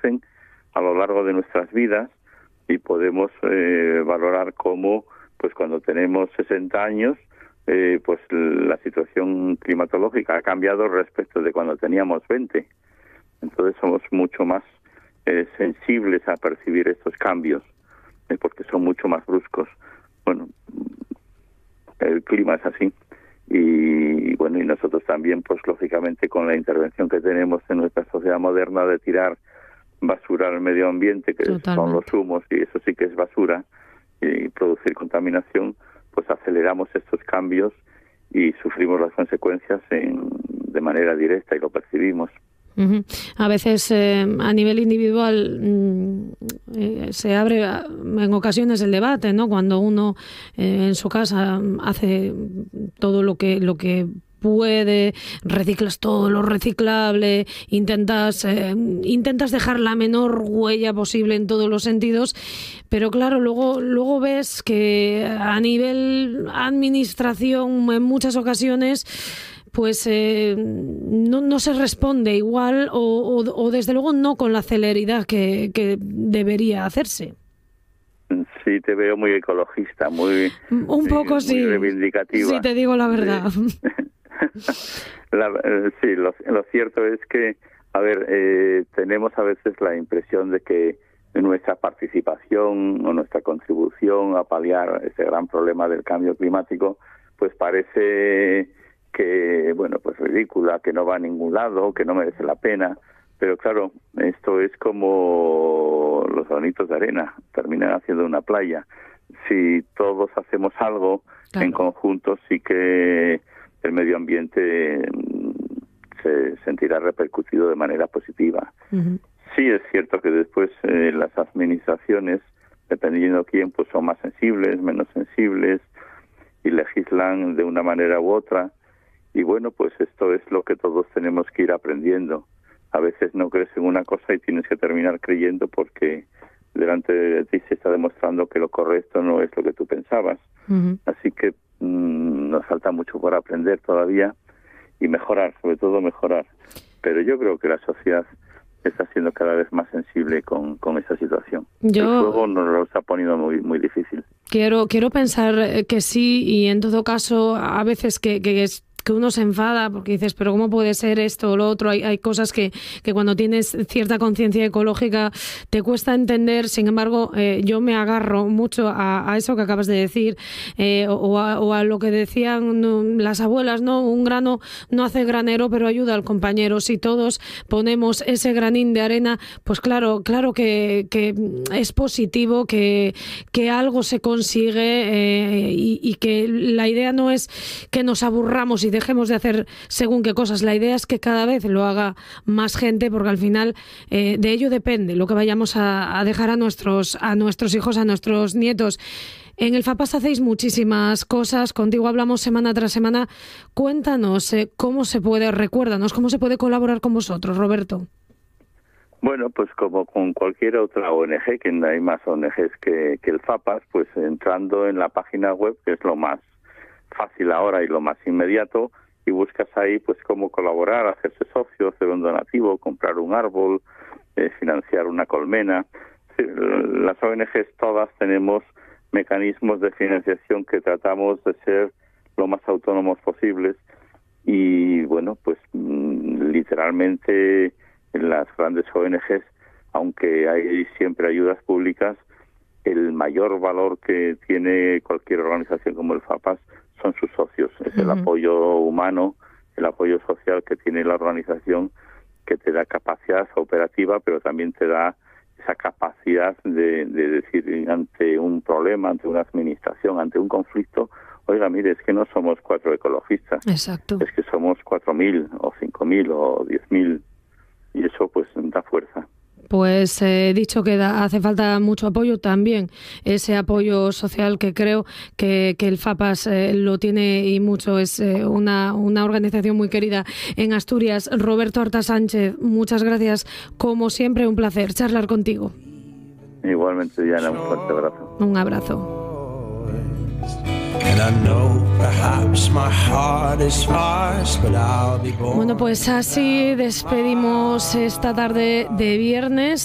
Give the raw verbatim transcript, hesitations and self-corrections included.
reproducen a lo largo de nuestras vidas y podemos eh, valorar cómo, pues cuando tenemos sesenta años, eh, pues la situación climatológica ha cambiado respecto de cuando teníamos veinte. Entonces somos mucho más eh, sensibles a percibir estos cambios, eh, porque son mucho más bruscos. Bueno, el clima es así. Y bueno, y nosotros también, pues lógicamente con la intervención que tenemos en nuestra sociedad moderna de tirar basura al medio ambiente, que Totalmente. Son los humos, y eso sí que es basura, y producir contaminación, pues aceleramos estos cambios y sufrimos las consecuencias en, de manera directa y lo percibimos. Uh-huh. A veces eh, a nivel individual mm, eh, se abre en ocasiones el debate, ¿no? Cuando uno eh, en su casa hace todo lo que lo que puede, reciclas todo lo reciclable, intentas eh, intentas dejar la menor huella posible en todos los sentidos, pero claro, luego luego ves que a nivel administración en muchas ocasiones pues eh, no, no se responde igual o, o, o desde luego no con la celeridad que, que debería hacerse. Sí, te veo muy ecologista, muy, Un poco, muy sí. reivindicativa. Sí, te digo la verdad. Sí, la, sí lo, lo cierto es que, a ver, eh, tenemos a veces la impresión de que nuestra participación o nuestra contribución a paliar ese gran problema del cambio climático, pues parece que, bueno, pues ridícula, que no va a ningún lado, que no merece la pena. Pero claro, esto es como los granitos de arena, terminan haciendo una playa. Si todos hacemos algo claro. en conjunto, sí que el medio ambiente se sentirá repercutido de manera positiva. Uh-huh. Sí es cierto que después eh, las administraciones, dependiendo de quién, pues son más sensibles, menos sensibles, y legislan de una manera u otra. Y bueno, pues esto es lo que todos tenemos que ir aprendiendo. A veces no crees en una cosa y tienes que terminar creyendo porque delante de ti se está demostrando que lo correcto no es lo que tú pensabas. Uh-huh. Así que mmm, nos falta mucho por aprender todavía y mejorar, sobre todo mejorar. Pero yo creo que la sociedad está siendo cada vez más sensible con, con esta situación. Yo... El fuego nos lo está poniendo muy, muy difícil. Quiero, quiero pensar que sí, y en todo caso, a veces que, que es que uno se enfada porque dices, pero ¿cómo puede ser esto o lo otro? Hay, hay cosas que, que cuando tienes cierta conciencia ecológica te cuesta entender. Sin embargo, eh, yo me agarro mucho a, a eso que acabas de decir, eh, o, a, o a lo que decían no, las abuelas, ¿no? Un grano no hace granero, pero ayuda al compañero. Si todos ponemos ese granín de arena, pues claro, claro que, que es positivo, que, que algo se consigue eh, y, y que la idea no es que nos aburramos y dejemos de hacer según qué cosas. La idea es que cada vez lo haga más gente, porque al final eh, de ello depende lo que vayamos a, a dejar a nuestros a nuestros hijos, a nuestros nietos. En el FAPAS hacéis muchísimas cosas, contigo hablamos semana tras semana. Cuéntanos eh, cómo se puede, recuérdanos, cómo se puede colaborar con vosotros, Roberto. Bueno, pues como con cualquier otra O N G, que hay más O N Ges que, que el FAPAS, pues entrando en la página web, que es lo más fácil ahora y lo más inmediato, y buscas ahí pues cómo colaborar, hacerse socio, hacer un donativo, comprar un árbol, eh, financiar una colmena. Las O N Ges todas tenemos mecanismos de financiación que tratamos de ser lo más autónomos posibles y bueno, pues mmm, literalmente en las grandes O N Ges, aunque hay siempre ayudas públicas, el mayor valor que tiene cualquier organización como el FAPAS son sus socios, es uh-huh. el apoyo humano, el apoyo social que tiene la organización, que te da capacidad operativa, pero también te da esa capacidad de, de decir ante un problema, ante una administración, ante un conflicto, oiga, mire, es que no somos cuatro ecologistas, Exacto. es que somos cuatro mil o cinco mil o diez mil, y eso pues da fuerza. Pues he eh, dicho que da, hace falta mucho apoyo también, ese apoyo social que creo que, que el FAPAS eh, lo tiene y mucho. Es eh, una, una organización muy querida en Asturias. Roberto Arta Sánchez, muchas gracias. Como siempre, un placer charlar contigo. Igualmente, Diana, un fuerte abrazo. Un abrazo. Bueno, pues así despedimos esta tarde de viernes.